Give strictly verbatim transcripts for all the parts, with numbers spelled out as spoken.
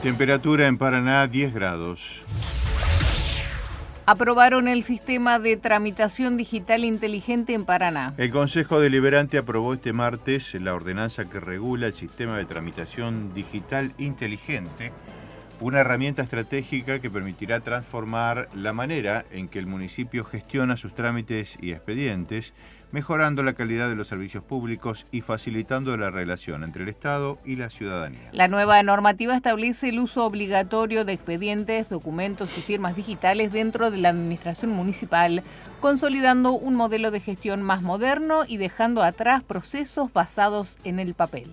Temperatura en Paraná, diez grados. Aprobaron el sistema de tramitación digital inteligente en Paraná. El Consejo Deliberante aprobó este martes la ordenanza que regula el sistema de tramitación digital inteligente, una herramienta estratégica que permitirá transformar la manera en que el municipio gestiona sus trámites y expedientes, mejorando la calidad de los servicios públicos y facilitando la relación entre el Estado y la ciudadanía. La nueva normativa establece el uso obligatorio de expedientes, documentos y firmas digitales dentro de la administración municipal, consolidando un modelo de gestión más moderno y dejando atrás procesos basados en el papel.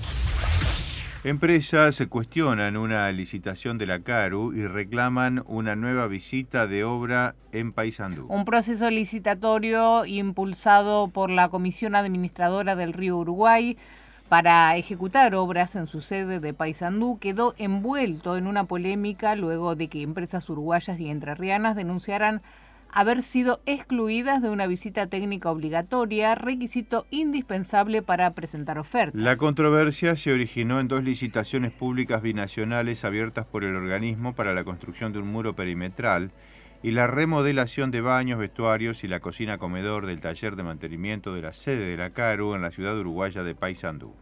Empresas cuestionan una licitación de la CARU y reclaman una nueva visita de obra en Paysandú. Un proceso licitatorio impulsado por la Comisión Administradora del Río Uruguay para ejecutar obras en su sede de Paysandú quedó envuelto en una polémica luego de que empresas uruguayas y entrerrianas denunciaran haber sido excluidas de una visita técnica obligatoria, requisito indispensable para presentar ofertas. La controversia se originó en dos licitaciones públicas binacionales abiertas por el organismo para la construcción de un muro perimetral y la remodelación de baños, vestuarios y la cocina-comedor del taller de mantenimiento de la sede de la CARU en la ciudad uruguaya de Paysandú.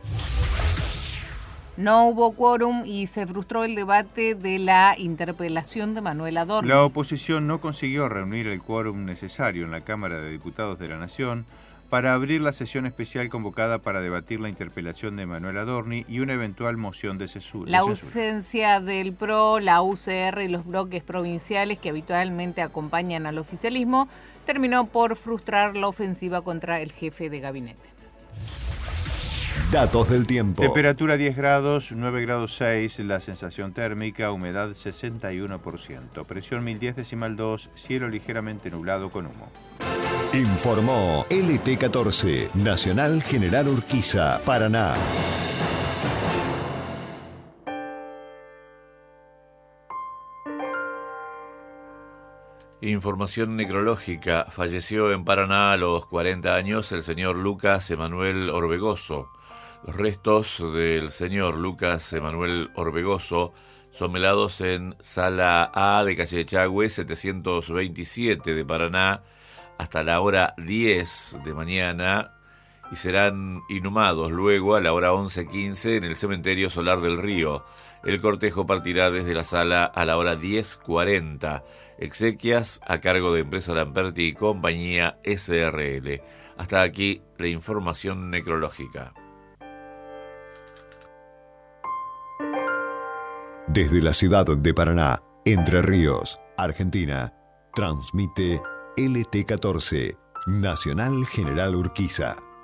No hubo quórum y se frustró el debate de la interpelación de Manuel Adorni. La oposición no consiguió reunir el quórum necesario en la Cámara de Diputados de la Nación para abrir la sesión especial convocada para debatir la interpelación de Manuel Adorni y una eventual moción de censura. La ausencia del P R O, la U C R y los bloques provinciales que habitualmente acompañan al oficialismo terminó por frustrar la ofensiva contra el jefe de gabinete. Datos del tiempo. Temperatura diez grados, nueve grados seis, la sensación térmica, humedad sesenta y uno por ciento, presión mil diez decimal dos, cielo ligeramente nublado con humo. Informó L T catorce, Nacional General Urquiza, Paraná. Información necrológica. Falleció en Paraná a los cuarenta años el señor Lucas Emanuel Orbegoso. Los restos del señor Lucas Emanuel Orbegoso son velados en Sala A de Calle Echagüe setecientos veintisiete de Paraná hasta la hora diez de mañana y serán inhumados luego a la hora once quince en el Cementerio Solar del Río. El cortejo partirá desde la sala a la hora diez cuarenta. Exequias a cargo de Empresa Lamperti y Compañía S R L. Hasta aquí la información necrológica. Desde la ciudad de Paraná, Entre Ríos, Argentina, transmite L T catorce, Nacional General Urquiza.